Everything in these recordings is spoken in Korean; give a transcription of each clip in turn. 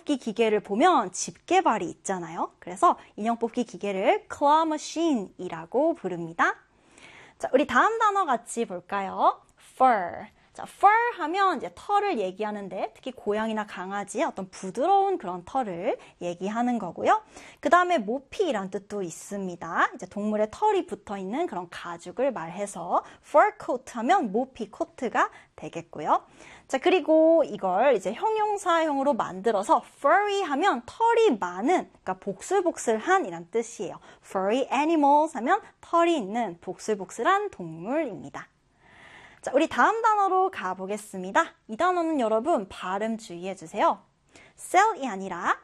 뽑기 기계를 보면 집게발이 있잖아요. 그래서 인형 뽑기 기계를 claw machine이라고 부릅니다. 자, 우리 다음 단어 같이 볼까요? fur. 자, fur 하면 이제 털을 얘기하는데 특히 고양이나 강아지의 어떤 부드러운 그런 털을 얘기하는 거고요. 그 다음에 모피란 뜻도 있습니다. 이제 동물의 털이 붙어 있는 그런 가죽을 말해서 fur coat 하면 모피 코트가 되겠고요. 자, 그리고 이걸 이제 형용사형으로 만들어서 furry 하면 털이 많은, 그러니까 복슬복슬한 이란 뜻이에요. furry animals 하면 털이 있는 복슬복슬한 동물입니다. 자, 우리 다음 단어로 가보겠습니다. 이 단어는 여러분 발음 주의해 주세요. cell이 아니라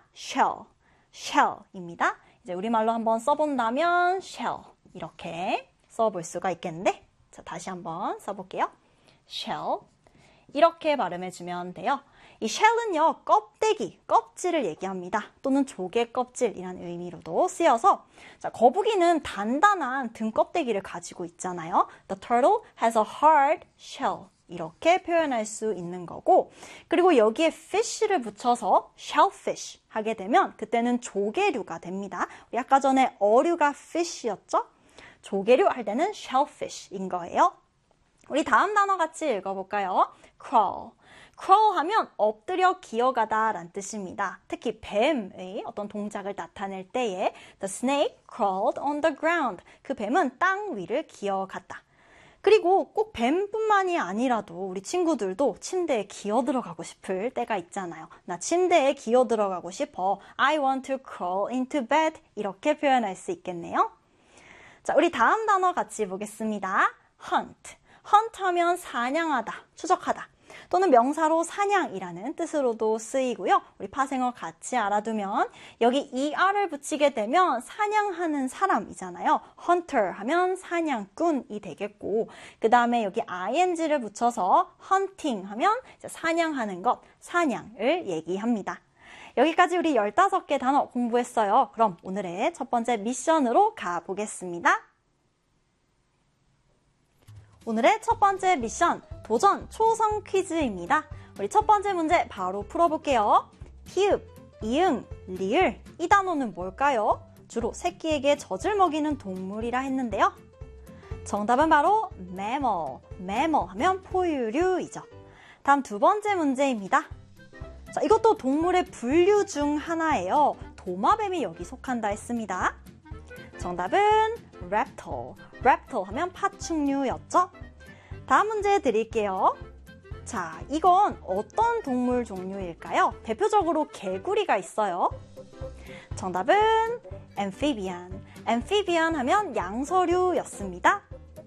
shell입니다. 이제 우리말로 한번 써본다면 shell 이렇게 써볼 수가 있겠는데, 자, 다시 한번 써볼게요. shell 이렇게 발음해주면 돼요. 이 shell은요, 껍질을 얘기합니다. 또는 조개 껍질이라는 의미로도 쓰여서, 자, 거북이는 단단한 등 껍데기를 가지고 있잖아요. The turtle has a hard shell. 이렇게 표현할 수 있는 거고, 그리고 여기에 fish를 붙여서 shellfish 하게 되면 그때는 조개류가 됩니다. 우리 아까 전에 어류가 fish였죠? 조개류 할 때는 shellfish인 거예요. 우리 다음 단어 같이 읽어볼까요? crawl 하면 엎드려 기어가다 라는 뜻입니다. 특히 뱀의 어떤 동작을 나타낼 때에 The snake crawled on the ground. 그 뱀은 땅 위를 기어갔다. 그리고 꼭 뱀뿐만이 아니라도 우리 친구들도 침대에 기어 들어가고 싶을 때가 있잖아요. 나 침대에 기어 들어가고 싶어. I want to crawl into bed. 이렇게 표현할 수 있겠네요. 자, 우리 다음 단어 같이 보겠습니다. hunt 하면 사냥하다, 추적하다. 또는 명사로 사냥이라는 뜻으로도 쓰이고요. 우리 파생어 같이 알아두면 여기 er을 붙이게 되면 사냥하는 사람이잖아요. hunter 하면 사냥꾼이 되겠고, 그 다음에 여기 ing를 붙여서 hunting 하면 이제 사냥하는 것, 사냥을 얘기합니다. 여기까지 우리 15개 단어 공부했어요. 그럼 오늘의 첫 번째 미션으로 가보겠습니다. 오늘의 첫 번째 미션, 도전 초성 퀴즈입니다. 우리 첫 번째 문제 바로 풀어볼게요. 피읍, 이응, 리을, 이 단어는 뭘까요? 주로 새끼에게 젖을 먹이는 동물이라 했는데요. 정답은 바로 mammal 하면 포유류이죠. 다음 두 번째 문제입니다. 자, 이것도 동물의 분류 중 하나예요. 도마뱀이 여기 속한다 했습니다. 정답은 reptile 하면 파충류였죠. 다음 문제 드릴게요. 자, 이건 어떤 동물 종류일까요? 대표적으로 개구리가 있어요. 정답은 amphibian 하면 양서류였습니다.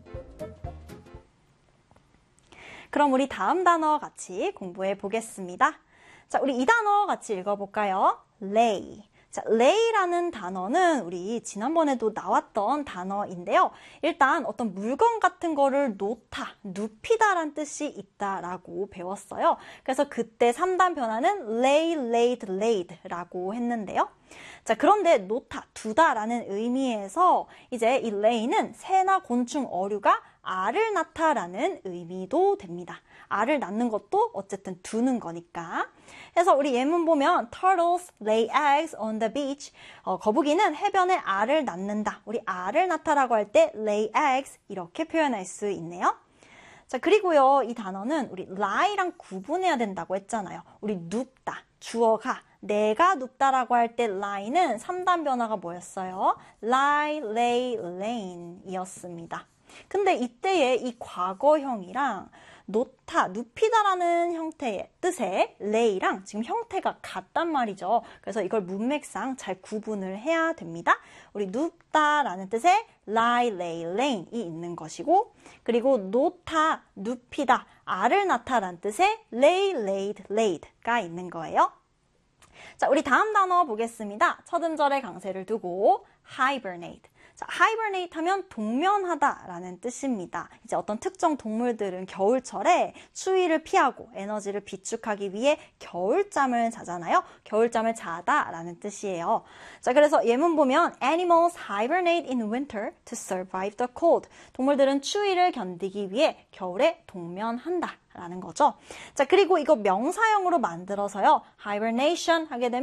그럼 우리 다음 단어 같이 공부해 보겠습니다. 자, 우리 이 단어 같이 읽어볼까요? lay. 자, lay라는 단어는 우리 지난번에도 나왔던 단어인데요. 일단 어떤 물건 같은 거를 놓다, 눕히다란 뜻이 있다라고 배웠어요. 그래서 그때 3단 변화는 lay, laid라고 했는데요. 자, 그런데 놓다, 두다라는 의미에서 이제 이 lay는 새나 곤충, 어류가 알을 낳다라는 의미도 됩니다. 알을 낳는 것도 어쨌든 두는 거니까. 그래서 우리 예문 보면 turtles lay eggs on the beach. 거북이는 해변에 알을 낳는다. 우리 알을 낳다라고 할 때 lay eggs 이렇게 표현할 수 있네요. 자, 그리고요, 이 단어는 우리 lie랑 구분해야 된다고 했잖아요. 우리 눕다, 주어가 내가 눕다라고 할 때 lie는 3단 변화가 뭐였어요? lie, lay, lain 이었습니다. 근데 이때의 이 과거형이랑 놓다, 눕히다라는 형태의 뜻의 lay랑 지금 형태가 같단 말이죠. 그래서 이걸 문맥상 잘 구분을 해야 됩니다. 우리 눕다라는 뜻의 lie, lay, lain이 있는 것이고, 그리고 놓다, 눕히다, 알을 낳다라는 뜻의 lay, laid, laid가 있는 거예요. 자, 우리 다음 단어 보겠습니다. 첫 음절의 강세를 두고 hibernate. 자, hibernate 하면 동면하다라는 뜻입니다. 이제 어떤 특정 동물들은 겨울철에 추위를 피하고 에너지를 비축하기 위해 겨울잠을 자잖아요. 겨울잠을 자다라는 뜻이에요. 자, 그래서 예문 보면 animals hibernate in winter to survive the cold. 동물들은 추위를 견디기 위해 겨울에 동면한다 라는 거죠. 자, 그리고 이거 명사형으로 만들어서요. hibernation 하게 되면